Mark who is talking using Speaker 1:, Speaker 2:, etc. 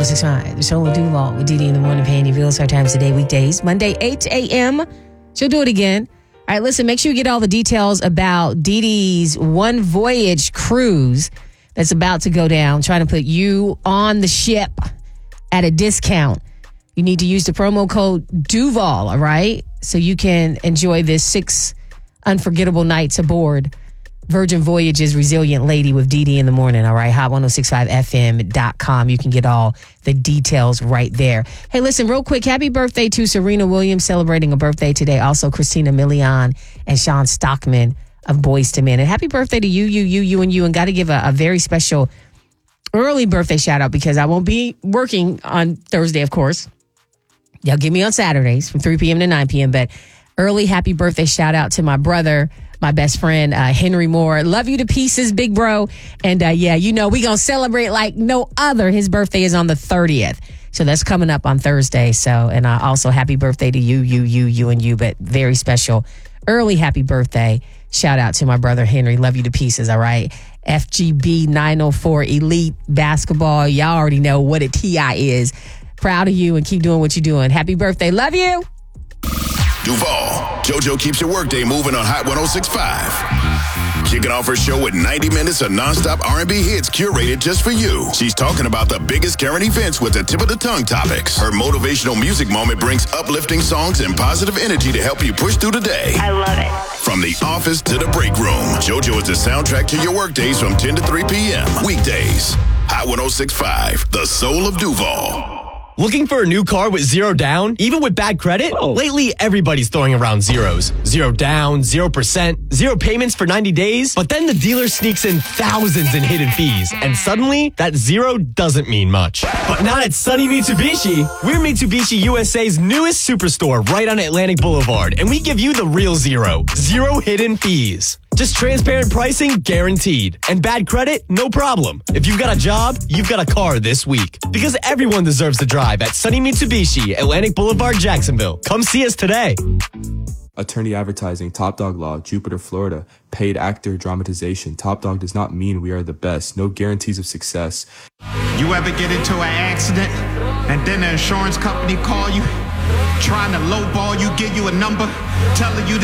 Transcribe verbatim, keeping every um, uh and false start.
Speaker 1: six point five, The Soul of Duval with Dee Dee in the morning, paying your bills five times a day, weekdays. Monday, eight a.m. She'll do it again. All right, listen, make sure you get all the details about Dee Dee's One Voyage cruise that's about to go down, trying to put you on the ship at a discount. You need to use the promo code Duval, all right? So you can enjoy this six unforgettable nights aboard Virgin Voyages Resilient Lady with Dee Dee in the morning, all right? hot ten sixty-five F M dot com. You can get all the details right there. Hey, listen, real quick, happy birthday to Serena Williams, celebrating a birthday today. Also, Christina Milian and Sean Stockman of Boyz two Men. And happy birthday to you, you, you, you, and you. And got to give a, a very special early birthday shout out because I won't be working on Thursday, of course. Y'all give me on Saturdays from three p.m. to nine p.m. But early happy birthday shout out to my brother, my best friend, uh, Henry Moore. Love you to pieces, big bro. And uh, yeah, you know, we going to celebrate like no other. His birthday is on the thirtieth. So that's coming up on Thursday. So, and uh, also happy birthday to you, you, you, you, and you. But very special early happy birthday shout out to my brother, Henry. Love you to pieces, all right? F G B nine oh four Elite Basketball. Y'all already know what a T I is. Proud of you and keep doing what you're doing. Happy birthday. Love you.
Speaker 2: Duval, JoJo keeps your workday moving on Hot ten sixty-five. Kicking off her show with ninety minutes of nonstop R and B hits curated just for you. She's talking about the biggest current events with the tip of the tongue topics. Her motivational music moment brings uplifting songs and positive energy to help you push through the day.
Speaker 3: I love it.
Speaker 2: From the office to the break room, JoJo is the soundtrack to your workdays from ten to three p.m. Weekdays. Hot ten sixty-five, the soul of Duval.
Speaker 4: Looking for a new car with zero down, even with bad credit? Oh. Lately, everybody's throwing around zeros. Zero down, zero percent, zero payments for ninety days. But then the dealer sneaks in thousands in hidden fees. And suddenly, that zero doesn't mean much. But not at Sunny Mitsubishi. We're Mitsubishi U S A's newest superstore right on Atlantic Boulevard. And we give you the real zero. Zero hidden fees. Just transparent pricing guaranteed. And bad credit, no problem. If you've got a job, you've got a car this week. Because everyone deserves to drive at Sunny Mitsubishi, Atlantic Boulevard, Jacksonville. Come see us today.
Speaker 5: Attorney Advertising, Top Dog Law, Jupiter, Florida. Paid actor dramatization. Top Dog does not mean we are the best. No guarantees of success.
Speaker 6: You ever get into an accident and then the insurance company call you, trying to lowball you, give you a number, telling you that